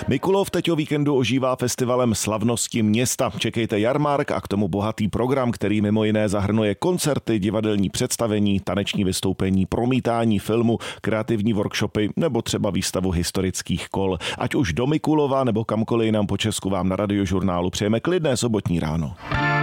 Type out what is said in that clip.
Mikulov teď o víkendu ožívá festivalem slavnosti města. Čekejte jarmark a k tomu bohatý program, který mimo jiné zahrnuje koncerty, divadelní představení, taneční vystoupení, promítání filmu, kreativní workshopy nebo třeba výstavu historických kol. Ať už do Mikulova nebo kamkoliv jinam po Česku vám na Radiožurnálu přejeme klidné sobotní ráno.